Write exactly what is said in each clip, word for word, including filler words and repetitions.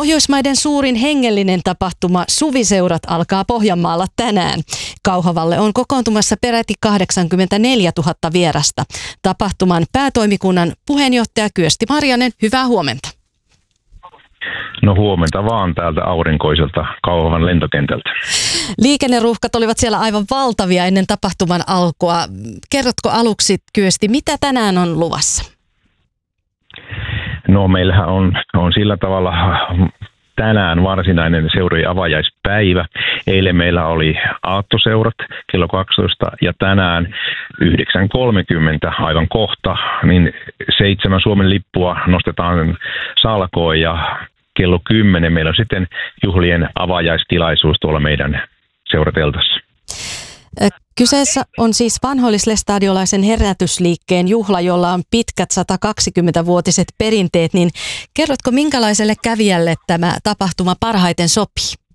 Pohjoismaiden suurin hengellinen tapahtuma Suviseurat alkaa Pohjanmaalla tänään. Kauhavalle on kokoontumassa peräti kahdeksankymmentäneljätuhatta vierasta. Tapahtuman päätoimikunnan puheenjohtaja Kyösti Marjanen, hyvää huomenta. No huomenta vaan täältä aurinkoiselta Kauhavan lentokentältä. Liikenneruuhkat olivat siellä aivan valtavia ennen tapahtuman alkua. Kerrotko aluksi, Kyösti, mitä tänään on luvassa? No meillähän on, on sillä tavalla tänään varsinainen seurojen avajaispäivä. Eilen meillä oli aattoseurat kello kaksitoista ja tänään yhdeksän kolmekymmentä aivan kohta, niin seitsemän Suomen lippua nostetaan salkoon ja kello kymmenen meillä on sitten juhlien avajaistilaisuus tuolla meidän seurateltassa. Kyseessä on siis vanhoillislestadiolaisen herätysliikkeen juhla, jolla on pitkät satakaksikymmentävuotiset perinteet, niin kerrotko minkälaiselle kävijälle tämä tapahtuma parhaiten sopii?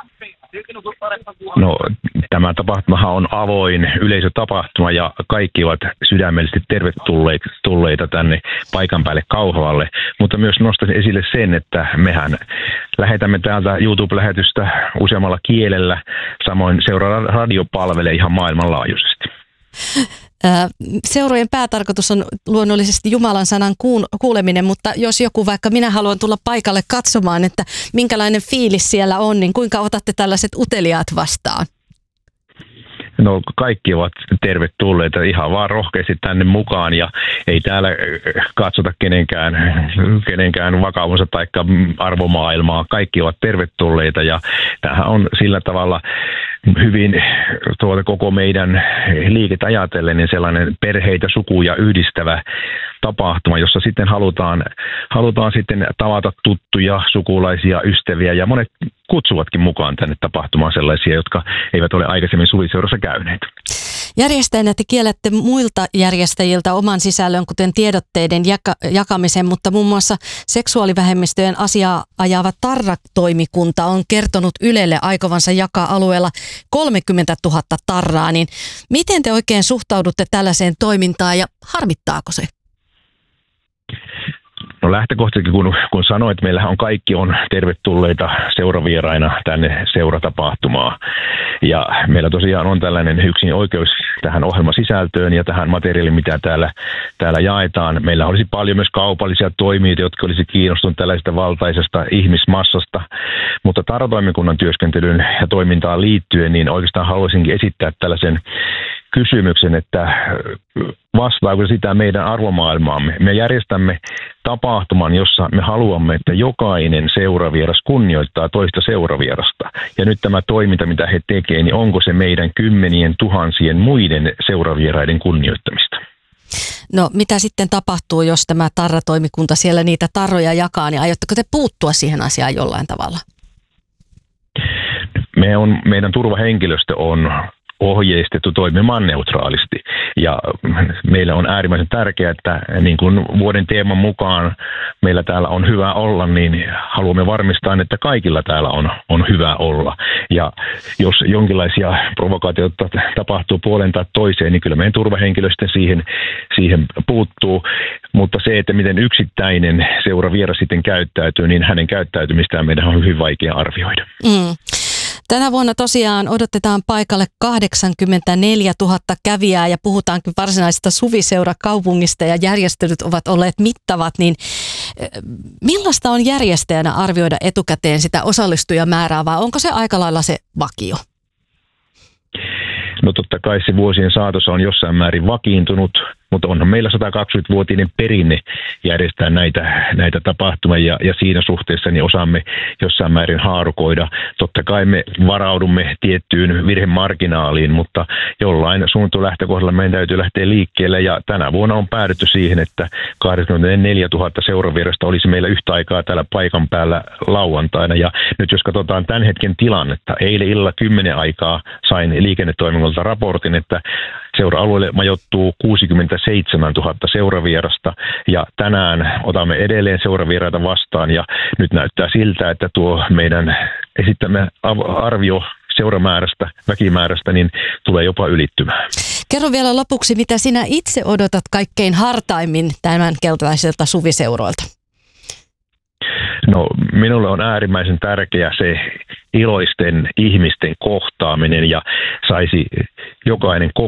No tämä tapahtumahan on avoin yleisötapahtuma ja kaikki ovat sydämellisesti tervetulleita tänne paikan päälle Kauhavalle, mutta myös nostaisin esille sen, että mehän lähetämme täältä YouTube-lähetystä useammalla kielellä, samoin Seura Radio palvelee ihan maailmanlaajuisesti. Seurojen päätarkoitus on luonnollisesti Jumalan sanan kuuleminen, mutta jos joku, vaikka minä haluan tulla paikalle katsomaan, että minkälainen fiilis siellä on, niin kuinka otatte tällaiset uteliaat vastaan? No kaikki ovat tervetulleita ihan vaan rohkeasti tänne mukaan ja ei täällä katsota kenenkään, kenenkään vakaumunsa tai arvomaailmaa. Kaikki ovat tervetulleita ja tämähän on sillä tavalla hyvin tuota koko meidän liiket ajatellen niin sellainen perheitä, sukuja yhdistävä tapahtuma, jossa sitten halutaan, halutaan sitten tavata tuttuja, sukulaisia, ystäviä ja monet kutsuvatkin mukaan tänne tapahtumaan sellaisia, jotka eivät ole aikaisemmin Suviseurassa käyneet. Järjestäjänä te kiellätte muilta järjestäjiltä oman sisällön, kuten tiedotteiden jaka- jakamisen, mutta muun muassa seksuaalivähemmistöjen asiaa ajava Tarra-toimikunta on kertonut Ylelle aikovansa jakaa alueella kolmekymmentätuhatta tarraa, niin miten te oikein suhtaudutte tällaiseen toimintaan ja harmittaako se? No lähtökohtaisesti, kun, kun sanoin, että meillähän on kaikki on tervetulleita seuravieraina tänne seuratapahtumaan. Ja meillä tosiaan on tällainen yksin oikeus tähän ohjelmasisältöön ja tähän materiaaliin, mitä täällä, täällä jaetaan. Meillä olisi paljon myös kaupallisia toimijoita, jotka olisi kiinnostuneet tällaisesta valtaisesta ihmismassasta. Mutta Tarra-toimikunnan työskentelyyn ja toimintaan liittyen, niin oikeastaan haluaisinkin esittää tällaisen kysymyksen, että vastaako sitä meidän arvomaailmaamme. Me järjestämme tapahtuman, jossa me haluamme, että jokainen seuravieras kunnioittaa toista seuravierasta. Ja nyt tämä toiminta, mitä he tekevät, niin onko se meidän kymmenien tuhansien muiden seuravieraiden kunnioittamista? No mitä sitten tapahtuu, jos tämä Tarra-toimikunta siellä niitä tarroja jakaa, niin aiotteko te puuttua siihen asiaan jollain tavalla? Me on, meidän turvahenkilöstö on ohjeistettu toimimaan neutraalisti. Ja meillä on äärimmäisen tärkeää, että niin kuin vuoden teeman mukaan meillä täällä on hyvä olla, niin haluamme varmistaa, että kaikilla täällä on, on hyvä olla. Ja jos jonkinlaisia provokaatioita tapahtuu puolen tai toiseen, niin kyllä meidän turvahenkilöstö siihen, siihen puuttuu. Mutta se, että miten yksittäinen seuravieras sitten käyttäytyy, niin hänen käyttäytymistään meidän on hyvin vaikea arvioida. Mm. Tänä vuonna tosiaan odotetaan paikalle kahdeksankymmentäneljätuhatta kävijää ja puhutaankin varsinaisesta Suviseura-kaupungista ja järjestelyt ovat olleet mittavat, niin millaista on järjestäjänä arvioida etukäteen sitä osallistujamäärää vai onko se aika lailla se vakio? No totta kai se vuosien saatossa on jossain määrin vakiintunut, mutta onhan meillä satakaksikymmentävuotinen perinne järjestää näitä, näitä tapahtumia ja, ja siinä suhteessa niin osaamme jossain määrin haarukoida. Totta kai me varaudumme tiettyyn virhemarginaaliin, mutta jollain suunnittelulähtökohdalla meidän täytyy lähteä liikkeelle ja tänä vuonna on päädytty siihen, että kahdeksankymmentäneljätuhatta seuravierasta olisi meillä yhtä aikaa täällä paikan päällä lauantaina ja nyt jos katsotaan tämän hetken tilannetta, eilen illalla kymmenen aikaa sain liikennetoimingolta raportin, että seura-alueelle majoittuu kuusikymmentäseitsemäntuhatta seuravierasta ja tänään otamme edelleen seuravieraita vastaan ja nyt näyttää siltä, että tuo meidän esittämä arvio seuramäärästä, väkimäärästä, niin tulee jopa ylittymään. Kerro vielä lopuksi, mitä sinä itse odotat kaikkein hartaimmin tämän keltaiselta suviseuroilta? No, minulle on äärimmäisen tärkeä se iloisten ihmisten kohtaaminen ja saisi jokainen